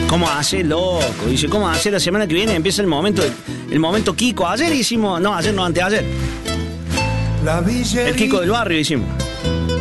¿Cómo hace, loco? Dice, ¿cómo hace? La semana que viene empieza el momento Kiko. Ayer hicimos, no, ayer no, anteayer. El Kiko del barrio hicimos.